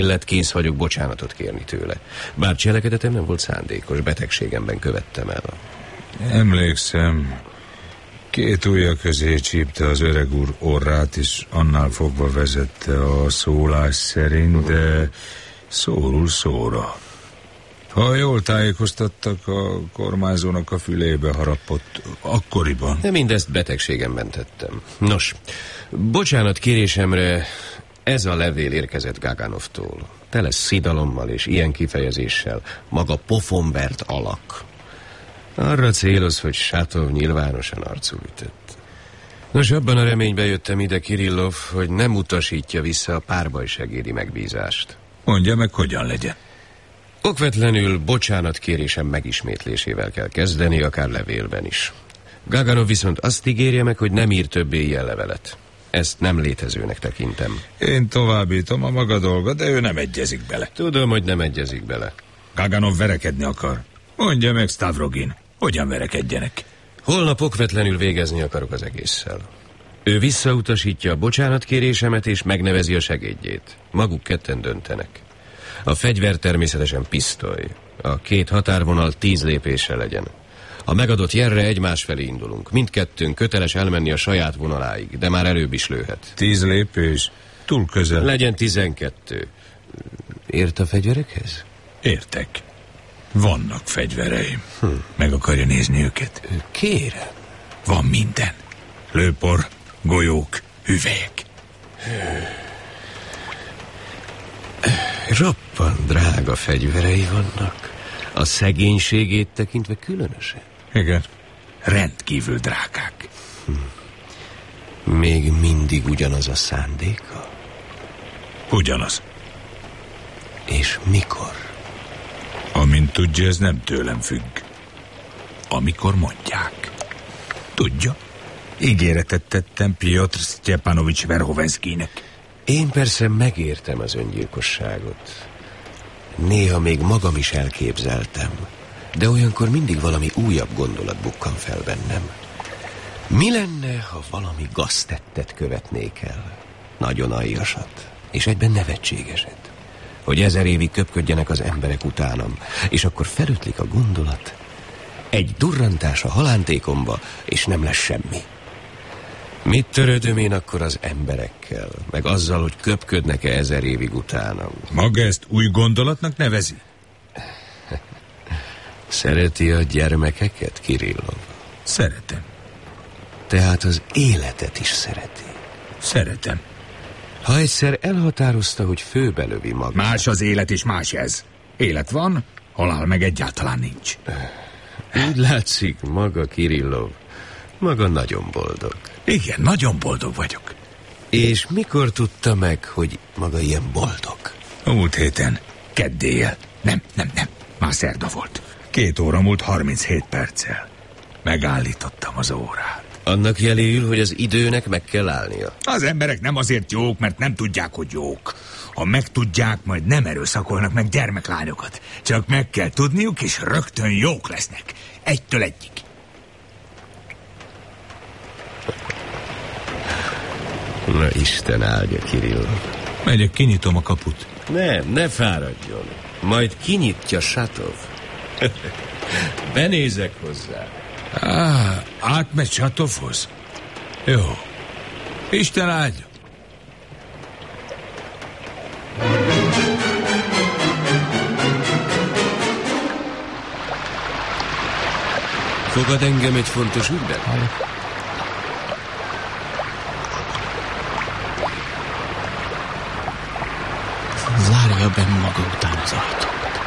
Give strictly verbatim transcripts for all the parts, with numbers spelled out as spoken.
lett, kész vagyok bocsánatot kérni tőle. Bár cselekedetem nem volt szándékos, betegségemben követtem el. Emlékszem, két ujja közé csípte az öreg úr orrát, és annál fogva vezette a szólás szerint, de szóról szóra. Ha jól tájékoztattak, a kormányzónak a fülébe harapott akkoriban. De mindezt betegségemben tettem. Nos, bocsánat kérésemre ez a levél érkezett Gaganovtól. Tele szidalommal és ilyen kifejezéssel, maga pofonvert alak. Arra céloz, hogy Satov nyilvánosan arcul ütött. Nos, abban a reményben jöttem ide, Kirillov, hogy nem utasítja vissza a párbajsegédi megbízást. Mondja meg, hogyan legyen. Okvetlenül bocsánatkérésem megismétlésével kell kezdeni, akár levélben is. Gaganov viszont azt ígérje meg, hogy nem ír többé ilyen levelet. Ezt nem létezőnek tekintem. Én továbbítom a maga dolga, de ő nem egyezik bele. Tudom, hogy nem egyezik bele. Gaganov verekedni akar. Mondja meg, Stavrogin, hogyan verekedjenek? Holnap okvetlenül végezni akarok az egésszel. Ő visszautasítja a bocsánatkérésemet és megnevezi a segédjét. Maguk ketten döntenek. A fegyver természetesen pisztoly. A két határvonal tíz lépésre legyen. A megadott jelre egymás felé indulunk. Mindkettőnk köteles elmenni a saját vonaláig, de már előbb is lőhet. Tíz lépés? Túl közel. Legyen tizenkettő. Ért a fegyverekhez? Értek. Vannak fegyvereim. Hm. Meg akarja nézni őket? Kérem. Van minden. Lőpor, golyók, hüvelyek. Roppant drága fegyverei vannak. A szegénységét tekintve különösen. Igen. Rendkívül drágák. Hm. Még mindig ugyanaz a szándéka? Ugyanaz. És mikor? Amint tudja, ez nem tőlem függ. Amikor mondják. Tudja? Ígéretet tettem Piotr Sztyepanovics Verhovenszkinek. Én persze megértem az öngyilkosságot. Néha még magam is elképzeltem, de olyankor mindig valami újabb gondolat bukkan fel bennem. Mi lenne, ha valami gaztettet követnék el? Nagyon aljasat, és egyben nevetségeset. Hogy ezer évig köpködjenek az emberek utánam, és akkor felütlik a gondolat. Egy durrantás a halántékomba, és nem lesz semmi. Mit törődöm én akkor az emberekkel, meg azzal, hogy köpködnek-e ezer évig utánam? Maga ezt új gondolatnak nevezi? Szereti a gyermekeket, Kirillov? Szeretem. Tehát az életet is szereti? Szeretem. Ha egyszer elhatározta, hogy főbelövi magát... Más az élet és más ez. Élet van, halál meg egyáltalán nincs. Úgy látszik, maga Kirillov, maga nagyon boldog. Igen, nagyon boldog vagyok. És mikor tudta meg, hogy maga ilyen boldog? A múlt héten, keddéjjel. Nem, nem, nem, már szerda volt. Két óra múlt harminchét perccel. Megállítottam az órát. Annak jeléül, hogy az időnek meg kell állnia. Az emberek nem azért jók, mert nem tudják, hogy jók. Ha megtudják, majd nem erőszakolnak meg gyermeklányokat. Csak meg kell tudniuk, és rögtön jók lesznek. Egytől egyig. Na, Isten áldja, Kirillov. Megyek, kinyitom a kaput. Nem, ne fáradjon. Majd kinyitja Satov. Benézek hozzá. Á, átmegy Satovhoz? Jó. Isten áldja. Fogad engem egy fontos ügyben? Zárja be maga után az ajtót.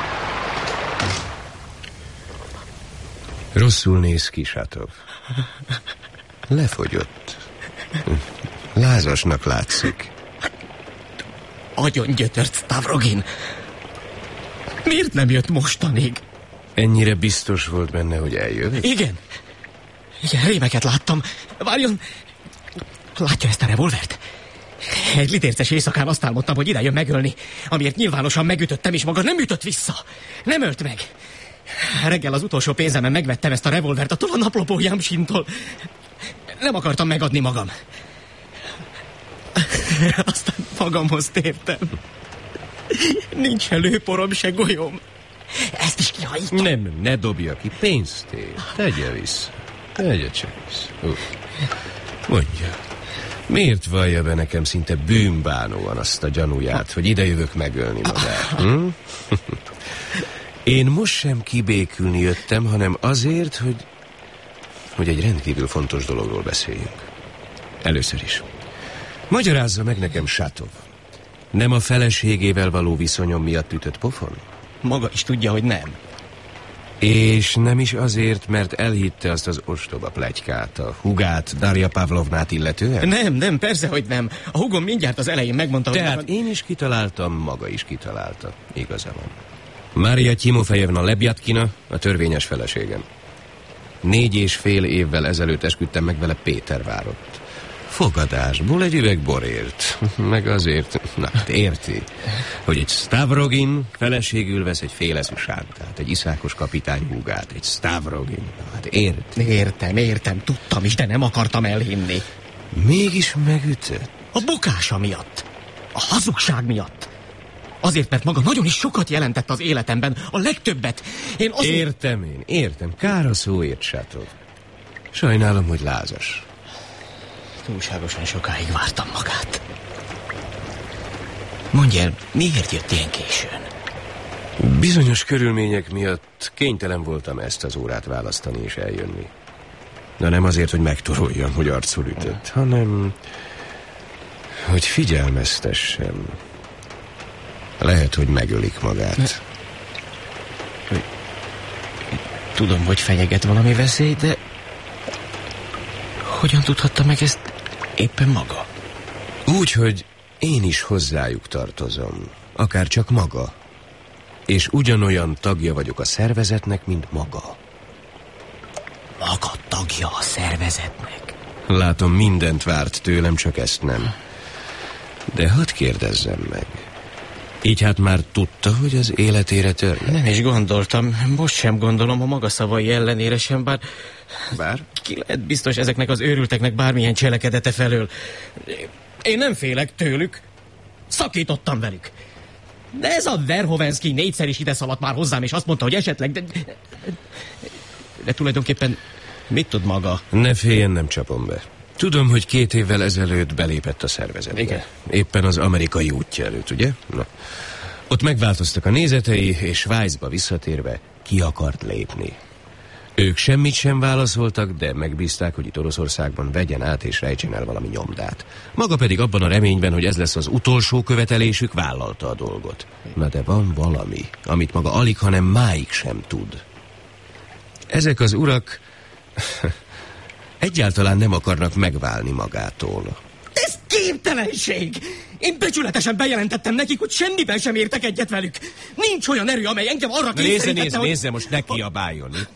Rosszul néz ki, Satov. Lefogyott. Lázasnak látszik. Agyon gyötört, Stavrogin. Miért nem jött mostanig? Ennyire biztos volt benne, hogy eljövök? Igen. Igen, rémeket láttam. Várjon. Látja ezt a revolvert? Egy litérces éjszakán azt álmodtam, hogy ide jön megölni, amiért nyilvánosan megütöttem, és maga nem ütött vissza. Nem ölt meg. Reggel az utolsó pénzemen megvettem ezt a revolvert attól a naplopó Jamsintól. Nem akartam megadni magam. Aztán magamhoz tértem. Nincs előporom, se golyóm. Ezt is kihajítom. Nem, ne dobja ki, pénztér. Tegye vissza. Tegye csak vissza. Uh. Mondja, miért vallja be nekem szinte bűnbánóan azt a gyanúját, hogy idejövök megölni magát? Hm? Én most sem kibékülni jöttem, hanem azért, hogy, hogy egy rendkívül fontos dologról beszéljünk. Először is. Magyarázza meg nekem, Sátov. Nem a feleségével való viszonyom miatt ütött pofon? Maga is tudja, hogy nem. És nem is azért, mert elhitte azt az ostoba pletykát, a hugát, Darja Pavlovnát illetően? Nem, nem, persze, hogy nem. A hugom mindjárt az elején megmondta, hogy... Tehát én is kitaláltam, maga is kitalálta. Igaza van. Mária Timofejevna Lebjatkina a törvényes feleségem. Négy és fél évvel ezelőtt esküdtem meg vele Pétervárott. Fogadásból egy üveg borért. Meg azért, na, érti, hogy egy Stavrogin feleségül vesz egy féleszű sántát, egy iszákos kapitány húgát, egy Stavrogin. Hát érti. Értem, értem, tudtam is, de nem akartam elhinni. Mégis megütött. A bukása miatt. A hazugság miatt. Azért, mert maga nagyon is sokat jelentett az életemben, a legtöbbet. Én azért... Értem én, értem. Kár a szóért, Sátov. Sajnálom, hogy lázas. Túlságosan sokáig vártam magát. Mondj el, miért jött ilyen későn? Bizonyos körülmények miatt kénytelen voltam ezt az órát választani és eljönni. De nem azért, hogy megtoroljam, hogy arcul ütött, hanem hogy figyelmeztessem. Lehet, hogy megölik magát. Tudom, hogy fenyeget valami veszély, de hogyan tudhatta meg ezt éppen maga? Úgy, hogy én is hozzájuk tartozom, akár csak maga. És ugyanolyan tagja vagyok a szervezetnek, mint maga. Maga tagja a szervezetnek? Látom, mindent várt tőlem, csak ezt nem. De hadd kérdezzem meg. Így hát már tudta, hogy az életére törne? Nem is gondoltam. Most sem gondolom a maga szavai ellenére sem, bár... Bár? Ki lehet biztos ezeknek az őrülteknek bármilyen cselekedete felől. Én nem félek tőlük. Szakítottam velük. De ez a Verhovenszky négyszer is ide szaladt már hozzám, és azt mondta, hogy esetleg... De, de tulajdonképpen mit tud maga? Ne féljen, nem csapom be. Tudom, hogy két évvel ezelőtt belépett a szervezetbe. Igen. Éppen az amerikai útja előtt, ugye? Na. Ott megváltoztak a nézetei, és Svájcba visszatérve ki akart lépni. Ők semmit sem válaszoltak, de megbízták, hogy itt Oroszországban vegyen át és rejtsen el valami nyomdát. Maga pedig abban a reményben, hogy ez lesz az utolsó követelésük, vállalta a dolgot. Na de van valami, amit maga alig, hanem máig sem tud. Ezek az urak egyáltalán nem akarnak megválni magától. Ez képtelenség! Én becsületesen bejelentettem nekik, hogy semmiben sem értek egyet velük. Nincs olyan erő, amely engem arra kényszerítette, Nézze, nézze, hogy... nézze, most ne kiabáljon itt.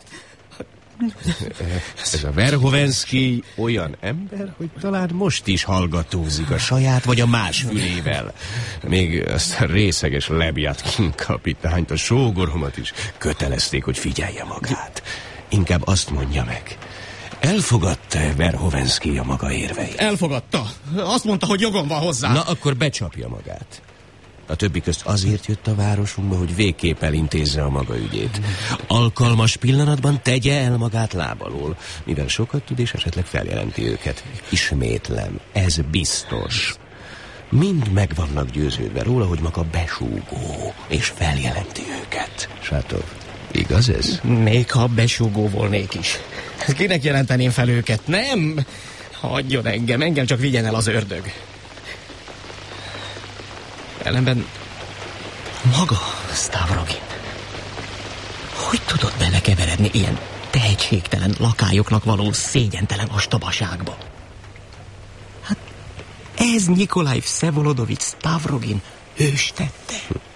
Ez a Verhovenszky olyan ember, hogy talán most is hallgatózik a saját vagy a más fülével. Még azt a részeges Lebjatkin kapitányt, a sógoromat is kötelezték, hogy figyelje magát. Inkább azt mondja meg. Elfogadta-e Verhovenszky a maga érveit? Elfogadta. Azt mondta, hogy jogom van hozzá. Na, akkor becsapja magát. A többi közt azért jött a városunkba, hogy végképp elintézze a maga ügyét. Alkalmas pillanatban tegye el magát lábalól, mivel sokat tud és esetleg feljelenti őket. Ismétlem, ez biztos. Mind meg vannak győződve róla, hogy maga besúgó, és feljelenti őket. Sátov, igaz ez? Még ha besúgó volnék is. Kinek jelenteném fel őket? Nem! Hagyjon engem, engem csak vigyen el az ördög. Ellenben maga, Stavrogin, hogy tudott belekeveredni ilyen tehetségtelen lakályoknak való szégyentelen ostobaságba? Hát ez Nikolaj Vsevolodovics Stavrogin hős tette.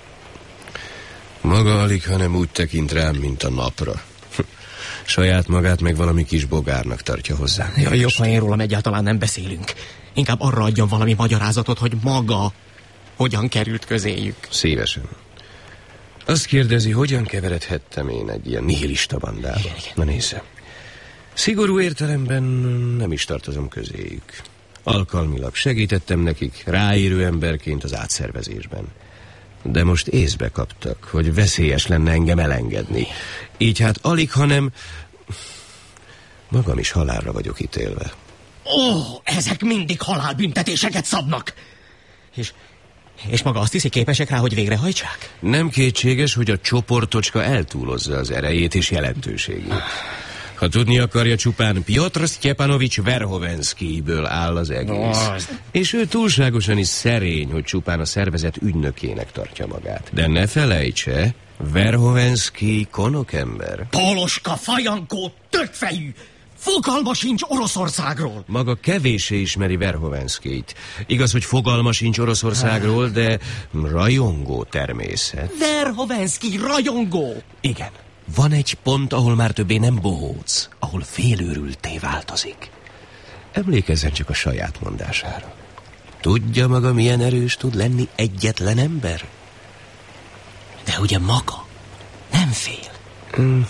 Maga alig, hanem úgy tekint rám, mint a napra. Saját magát meg valami kis bogárnak tartja hozzám. Ja, jobb, ha én rólam egyáltalán nem beszélünk. Inkább arra adjon valami magyarázatot, hogy maga hogyan került közéjük. Szívesen. Azt kérdezi, hogyan keveredhettem én egy ilyen nihilista bandába. Igen, igen. Na nézze. Szigorú értelemben nem is tartozom közéjük. Alkalmilag segítettem nekik, ráérő emberként az átszervezésben. De most észbe kaptak, hogy veszélyes lenne engem elengedni. Így hát alig, hanem magam is halálra vagyok ítélve. Ó, ezek mindig halálbüntetéseket szabnak. És, és maga azt hiszi, képesek rá, hogy végrehajtsák? Nem kétséges, hogy a csoportocska eltúlozza az erejét és jelentőségét. Ha tudni akarja, csupán Piotr Sztyepanovics Verhovenszkijből áll az egész. No. És ő túlságosan is szerény, hogy csupán a szervezet ügynökének tartja magát. De ne felejtse, Verhovenszkij konokember. Poloska, fajankó, tökfejű! Fogalma sincs Oroszországról! Maga kevéssé ismeri Verhovenszkijt. Igaz, hogy fogalma sincs Oroszországról, de rajongó természet. Verhovenszkij rajongó! Igen. Van egy pont, ahol már többé nem bohóc, ahol félőrültté változik. Emlékezzen csak a saját mondására. Tudja maga, milyen erős tud lenni egyetlen ember? De ugye maga nem fél? Nem.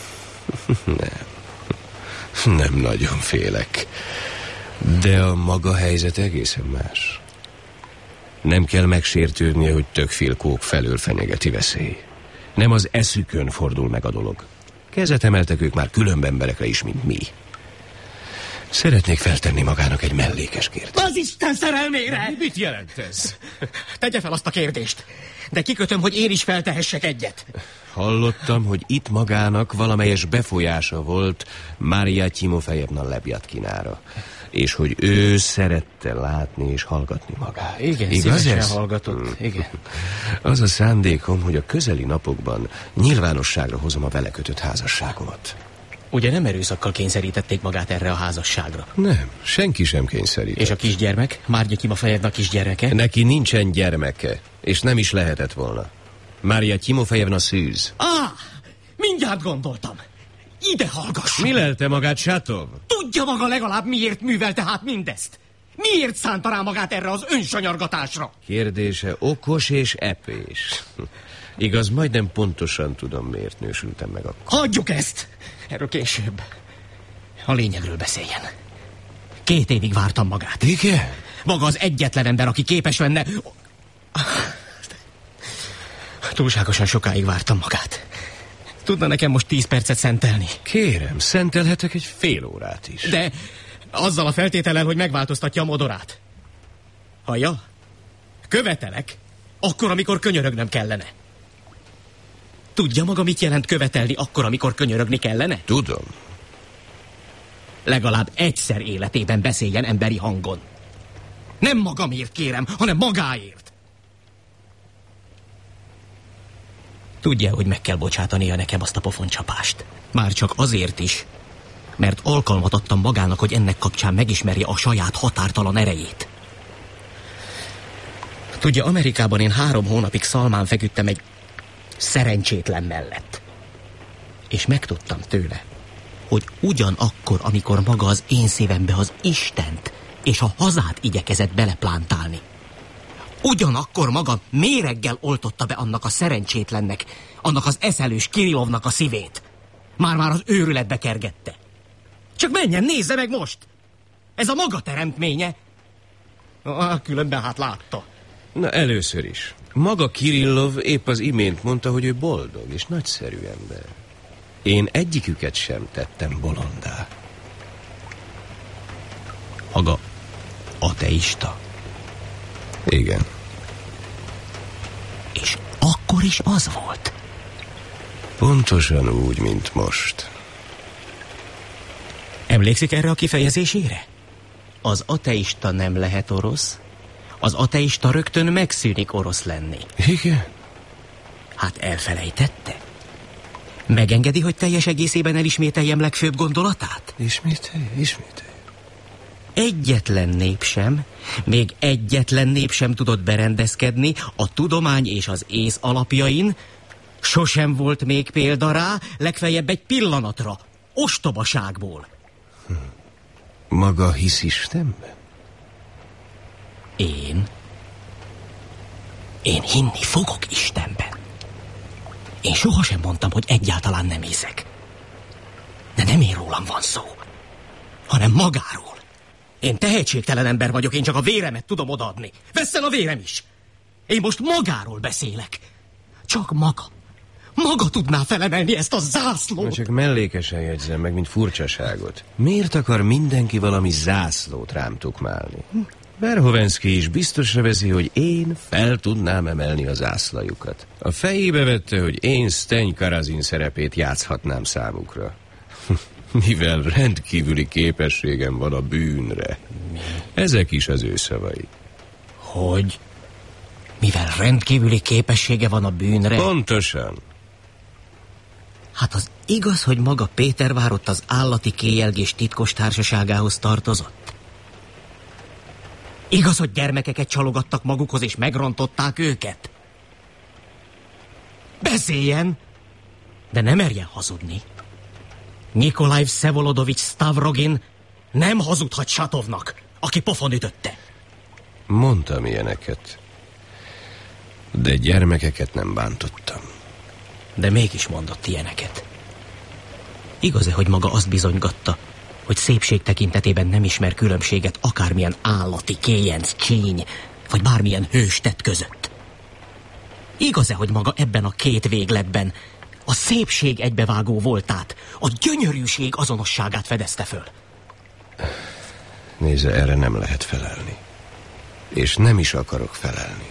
Nem nagyon félek. De a maga helyzet egészen más. Nem kell megsértődnie, hogy tökfilkók felől fenyegeti veszély. Nem az eszükön fordul meg a dolog. Kezet emeltek ők már különb emberekre is, mint mi. Szeretnék feltenni magának egy mellékes kérdést. Az Isten szerelmére! Mit jelent ez? Tegye fel azt a kérdést, de kikötöm, hogy én is feltehessek egyet. Hallottam, hogy itt magának valamelyes befolyása volt Mária Timofejevna Lebjatkinára, és hogy ő szerette látni és hallgatni magát. Igen, igaz szívesen ez? hallgatott, igen. Az a szándékom, hogy a közeli napokban nyilvánosságra hozom a vele kötött házasságomat. Ugye nem erőszakkal kényszerítették magát erre a házasságra? Nem, senki sem kényszerített. És a kisgyermek? Márgya Timofejevna kisgyermeke? Neki nincsen gyermeke, és nem is lehetett volna. Mária Timofejevna szűz. Á, mindjárt gondoltam. Ide hallgasson! Mi lelte magát, Sátov? Tudja maga legalább, miért művelte hát mindezt? Miért szánta rá magát erre az önsanyargatásra? Kérdése okos és epés. Igaz, majdnem pontosan tudom, miért nősültem meg akkor. Hagyjuk ezt! Erről később. A lényegről beszéljen. Két évig vártam magát. Igen? Maga az egyetlen ember, aki képes lenne... Túlságosan sokáig vártam magát. Tudna nekem most tíz percet szentelni? Kérem, szentelhetek egy fél órát is. De azzal a feltétellel, hogy megváltoztatja a modorát. Hallja? Követelek, akkor, amikor könyörögnöm kellene. Tudja maga, mit jelent követelni akkor, amikor könyörögni kellene? Tudom. Legalább egyszer életében beszéljen emberi hangon. Nem magamért kérem, hanem magáért. Tudja, hogy meg kell bocsátania nekem azt a pofoncsapást. Már csak azért is, mert alkalmat adtam magának, hogy ennek kapcsán megismerje a saját határtalan erejét. Tudja, Amerikában én három hónapig szalmán feküdtem egy szerencsétlen mellett. És megtudtam tőle, hogy ugyanakkor, amikor maga az én szívembe az Istent és a hazát igyekezett beleplántálni, ugyanakkor maga méreggel oltotta be annak a szerencsétlennek, annak az eszelős Kirilovnak a szívét. Már-már az őrületbe kergette. Csak menjen, nézze meg most! Ez a maga teremtménye. Ah, különben hát látta. Na, először is. Maga Kirillov épp az imént mondta, hogy ő boldog és nagyszerű ember. Én egyiküket sem tettem bolondá. Maga ateista? Igen. És akkor is az volt? Pontosan úgy, mint most. Emlékszik erre a kifejezésére? Az ateista nem lehet orosz, az ateista rögtön megszűnik orosz lenni. Igen? Hát elfelejtette? Megengedi, hogy teljes egészében elismételjem legfőbb gondolatát? Ismételj, ismételj. Egyetlen nép sem, még egyetlen nép sem tudott berendezkedni a tudomány és az ész alapjain, sosem volt még példa rá, legfeljebb egy pillanatra, ostobaságból. Hm. Maga hisz Istenben? Én? Én hinni fogok Istenben. Én sohasem mondtam, hogy egyáltalán nem hiszek. De nem én rólam van szó, hanem magáról. Én tehetségtelen ember vagyok, én csak a véremet tudom odaadni. Vesszen a vérem is. Én most magáról beszélek. Csak maga. Maga tudná felemelni ezt a zászlót. Na csak mellékesen jegyzem meg, mint furcsaságot. Miért akar mindenki valami zászlót rám tukmálni? Verhovensky is biztosra veszi, hogy én fel tudnám emelni a zászlajukat. A fejébe vette, hogy én Steny Karazin szerepét játszhatnám számukra. Mivel rendkívüli képességem van a bűnre. Ezek is az ő szavai. Hogy? Mivel rendkívüli képessége van a bűnre? Pontosan. Hát az igaz, hogy maga Pétervár ott az állati kéjelgés titkos társaságához tartozott? Igaz, hogy gyermekeket csalogattak magukhoz és megrontották őket? Beszéljen, de ne merjen hazudni. Nikolaj Vsevolodovics Stavrogin nem hazudhat Satovnak, aki pofon ütötte. Mondtam ilyeneket, de gyermekeket nem bántottam. De mégis mondott ilyeneket. Igaz-e, hogy maga azt bizonygatta, hogy szépség tekintetében nem ismer különbséget akármilyen állati, kéjenc, csíny, vagy bármilyen hőstett között? Igaz-e, hogy maga ebben a két végletben a szépség egybevágó voltát, a gyönyörűség azonosságát fedezte föl? Nézze, erre nem lehet felelni. És nem is akarok felelni.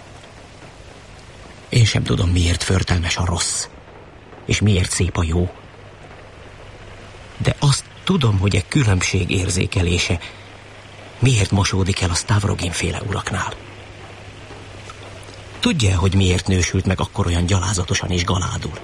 Én sem tudom, miért förtelmes a rossz, és miért szép a jó. De azt tudom, hogy egy különbség érzékelése miért mosódik el a Stavrogin-féle uraknál. Tudja, hogy miért nősült meg akkor olyan gyalázatosan és galádul?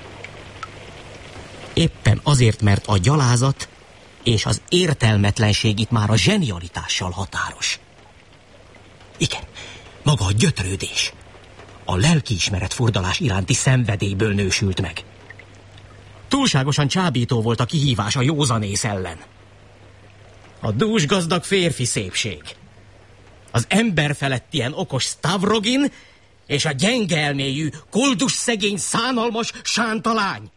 Éppen azért, mert a gyalázat és az értelmetlenség itt már a zsenialitással határos. Igen, maga a gyötrődés, a lelkiismeret furdalás iránti szenvedélyből nősült meg. Túlságosan csábító volt a kihívás a józanész ellen. A dúsgazdag férfi szépség, az ember felett ilyen okos Stavrogin, és a gyenge elmélyű, koldus szegény, szánalmas sántalány.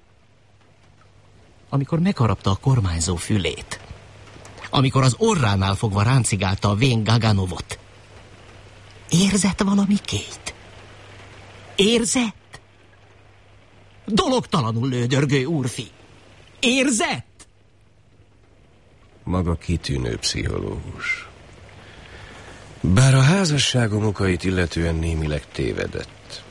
Amikor megharapta a kormányzó fülét, amikor az orránál fogva ráncigálta a vén Gaganovot, érzett valamikét? Érzett? Dologtalanul lődörgő úrfi. Érzett? Maga kitűnő pszichológus. Bár a házasságom okait illetően némileg tévedett.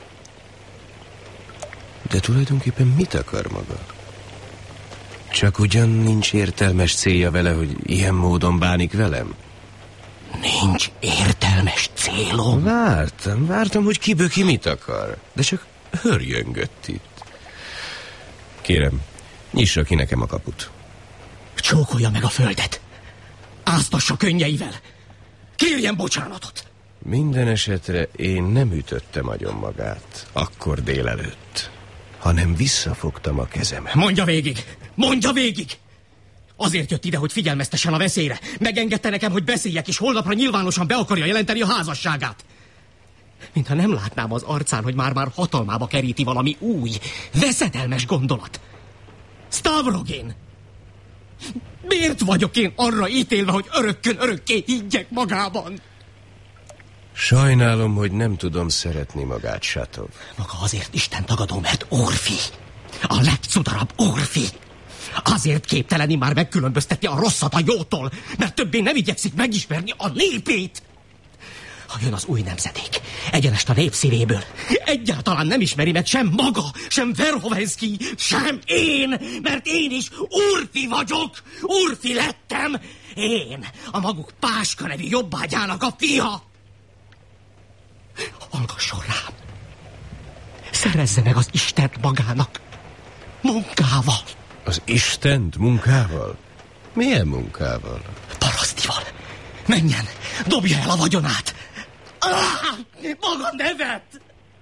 De tulajdonképpen mit akar maga? Csak ugyan nincs értelmes célja vele, hogy ilyen módon bánik velem? Nincs értelmes célom. Vártam, vártam, hogy kiböki mit akar. De csak hörjöngött itt. Kérem, nyissa ki nekem a kaput. Csókolja meg a földet. Áztassa könnyeivel. Kérjen bocsánatot. Minden esetre én nem ütöttem agyon magát, akkor délelőtt, hanem visszafogtam a kezemet. Mondja végig, mondja végig! Azért jött ide, hogy figyelmeztessen a veszélyre. Megengedte nekem, hogy beszéljek, és holnapra nyilvánosan be akarja jelenteni a házasságát. Mintha nem látnám az arcán, hogy már-már hatalmába keríti valami új, veszedelmes gondolat. Stavrogin! Miért vagyok én arra ítélve, hogy örökkön örökké higgyek magában? Sajnálom, hogy nem tudom szeretni magát, Satov. Maga azért Isten tagadó, mert orfi. A legcudarabb orfi. Azért képteleni már megkülönböztetni a rosszat a jótól, mert többé nem igyekszik megismerni a népét. Ha jön az új nemzedék, egyenest a nép szívéből, egyáltalán nem ismeri meg sem maga, sem Verhovensky, sem én, mert én is úrfi vagyok, úrfi lettem. Én, a maguk Páska nevű jobbágyának a fia. Hallgasson rám. Szerezze meg az Istent magának. Munkával. Az Istent munkával? Milyen munkával? Parasztival. Menjen, dobja el a vagyonát. Ah, maga nevet!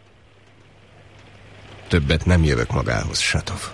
Többet nem jövök magához, Satov.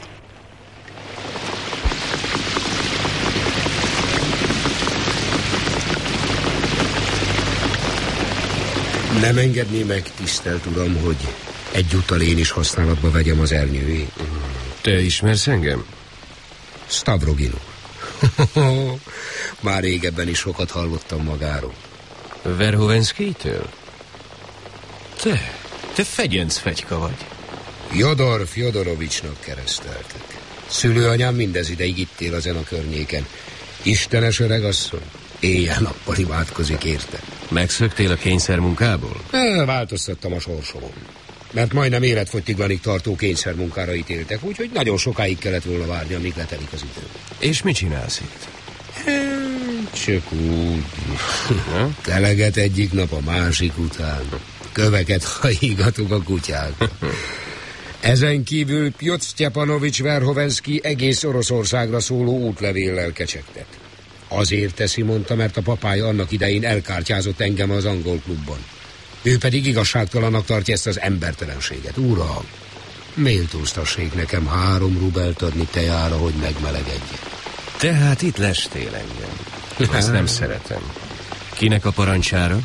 Nem engedné meg, tisztelt uram, hogy egyúttal én is használatba vegyem az ernyőjét. Te ismersz engem? Stavrogin úr. Már régebben is sokat hallottam magáról. Verhovensky-től? Te, te fegyenc fegyka vagy. Jodor Fjodorovicsnak kereszteltek. Szülőanyám mindez ideig itt él ezen a környéken. Istenes öregasszony. Éjjel-nappal imádkozik érte. Megszöktél a kényszermunkából? Változtattam a sorsomon. Mert majdnem életfogytiglanig tartó kényszermunkára ítéltek, úgyhogy nagyon sokáig kellett volna várni, amíg letelik az idő. És mit csinálsz itt? Csak úgy. Teleget egyik nap a másik után. Köveket hajígatok a kutyák. Ezen kívül Piotr Sztyepanovics Verhovenszky egész Oroszországra szóló útlevéllel kecsegtet. Azért teszi, mondta, mert a papája annak idején elkártyázott engem az angol klubban. Ő pedig igazságtalannak tartja ezt az embertelenséget. Uram, méltóztassék nekem három rubelt adni tejára, hogy megmelegedjek. Tehát itt lestél engem. Ezt nem szeretem. Kinek a parancsára?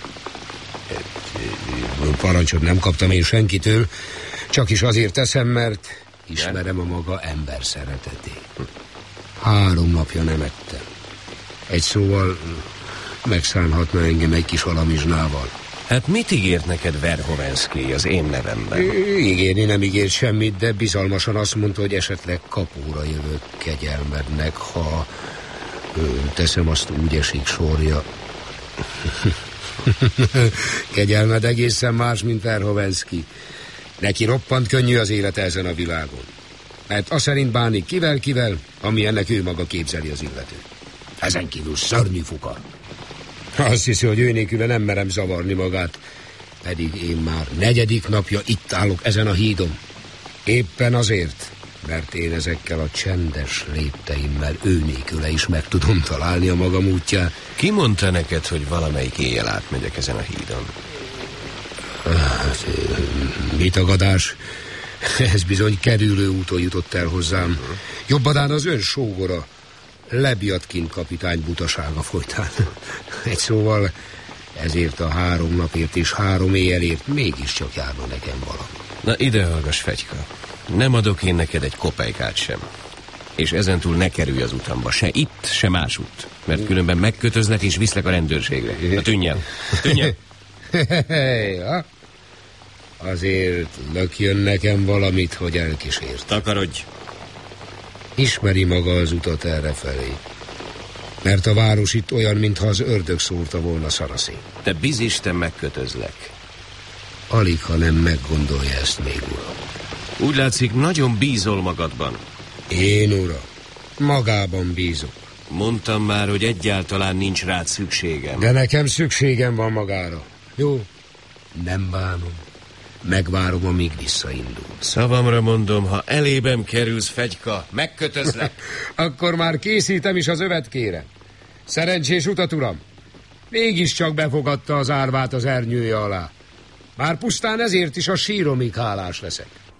Parancsot nem kaptam én senkitől, csak is azért teszem, mert ismerem a maga ember szeretetét. Három napja nem ettem. Egy szóval megszánhatna engem egy kis alamizsnával. Hát mit ígért neked Verhovenszky az én nevemben? Ígérni nem ígért semmit, de bizalmasan azt mondta, hogy esetleg kapóra jövök kegyelmednek, ha ö, teszem azt úgy esik sorja. Kegyelmed egészen más, mint Verhovenszky. Neki roppant könnyű az élete ezen a világon. Mert azt szerint bánik kivel-kivel, ami ennek ő maga képzeli az illető. Ezen kívül szörnyű fuka. Azt hiszi, hogy ő nélküle nem merem zavarni magát. Pedig én már negyedik napja itt állok ezen a hídon. Éppen azért, mert én ezekkel a csendes lépteimmel ő nélküle is meg tudom találni a magam útját. Ki mondta neked, hogy valamelyik éjjel átmegyek ezen a hídon? Hát, mi tagadás? Ez bizony kerülő úton jutott el hozzám. Jobbadán az ön sógora, Lebiatkin kapitány butasága folytán. Egy szóval ezért a három napért és három éjjelért mégiscsak járna nekem valami. Na ide hallgass, Fegyka. Nem adok én neked egy kopejkát sem. És ezentúl ne kerülj az utamba, se itt, se másutt. Mert különben megkötözlek és viszlek a rendőrségre. Na tűnj el, tűnj el. Ja. Azért lökjön nekem valamit, hogy elkísért. Takarodj. Ismeri maga az utat errefelé. Mert a város itt olyan, mintha az ördög szórta volna szaraszét. Te bizisten megkötözlek. Alig, ha nem meggondolja ezt még, uram. Úgy látszik, nagyon bízol magadban. Én, uram, magában bízok. Mondtam már, hogy egyáltalán nincs rád szükségem. De nekem szükségem van magára. Jó, nem bánom. Megvárom, amíg visszaindul. Szavamra mondom, ha elébem kerülsz, Fegyka, megkötözlek. Akkor már készítem is az övetkére. Szerencsés utat, uram. Mégiscsak befogadta az árvát az ernyője alá. Már pusztán ezért is a síromig hálás leszek.